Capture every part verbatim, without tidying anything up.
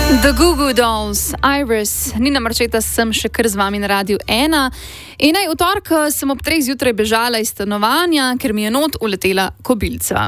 The Goo Goo Dolls, Iris, Nina Marčeta, sem še kar z vami na Radiu ena. In naj v torek sem ob treh zjutraj bežala iz stanovanja, ker mi je not uletela kobilca.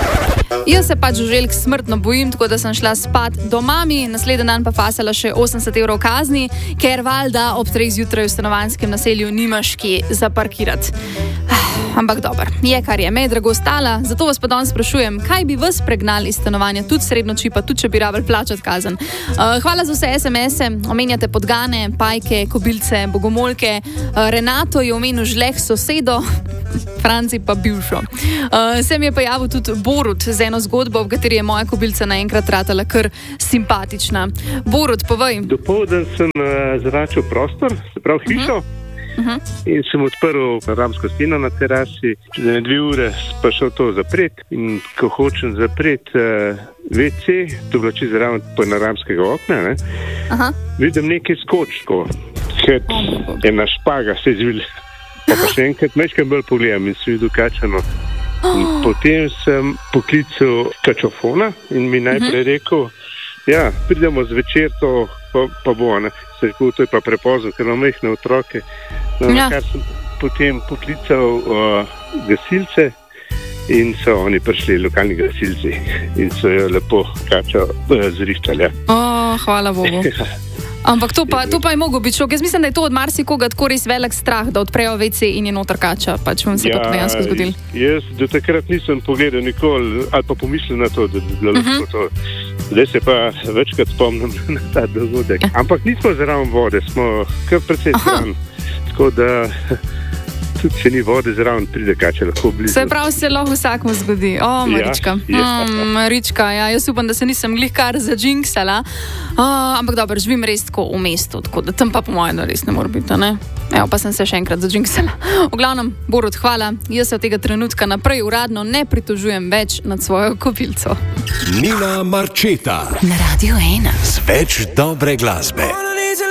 Jaz se pač žuželk smrtno bojim, tako da sem šla spat do mami, naslednji dan pa fasala še osemdeset evrov kazni, ker valjda ob treh zjutraj v stanovanjskem naselju nimaš kje zaparkirati. Ampak dober, je kar je, me je drago stala, zato vas pa danes sprašujem, kaj bi vas pregnali iz stanovanja, tudi srednoči, pa tudi če bi rabili plačati kazen. Uh, hvala za vse es em ese, omenjate podgane, pajke, kobilce, bogomolke, uh, Renato je omenil žleh sosedo, Franci pa bivšo. Uh, se mi je pa javil tudi Borut z eno zgodbo, v kateri je moja kobilca naenkrat ratala kar simpatična. Borut, povej. Dopoldan sem uh, zračil prostor, se pravi hišo. Uh-huh. Uh-huh. In sem odprl ramsko steno na terasi, za dve ure pa šel to zapret in ko hočem zapret uh, ve ce, to bilo čez zraven panoramskega okna, ne? Aha. Vidim nekaj skočko, kot oh, ena špaga se zvili, pa pa še enkrat mečkam bolj pogledam in sem videl kačano. In oh. Potem sem poklical kačofona in mi najprej uh-huh. rekel, ja, pridemo zvečer, to pa, pa bo, ne? Se rekel, to je pa prepozno, ker imam mehne otroke. No, ja. Kar sem potem poklical uh, gasilce in so oni prišli, lokalni gasilci, in so jo lepo kačo uh, zrištali. O, hvala Bogu. Ampak to pa, to pa je mogo biti šok. Jaz mislim, da je to od marsikoga tako res velik strah, da odprejo ve ce in je noter kača. Pač vam se ja, to dejansko zgodilo. Jaz do takrat nisem pogledal nikoli, ali pa pomislil na to, da bi bilo lahko uh-huh. to. Zdaj se pa večkrat spomnim na ta dogodek. Ampak nismo zraven vode, smo kar precej stran. Tako da tudi če ni vode zraven, pride kača lahko blizu. Se pravi, se lahko vsakmu zgodi. O, Marička. Ja, ja. Mm, Marička, ja, jaz upam, da se nisem glih kar zadžinksala. Uh, ampak dobro, živim res tako v mestu, tako da tam pa po mojem res ne mora biti, ne? Evo, pa sem se še enkrat zadžinksala. V glavnem, Borut, hvala. Jaz se od tega trenutka naprej uradno ne pritožujem več nad svojo kobilco. Nina Marčeta na Radiu ena. Z več dobre glasbe.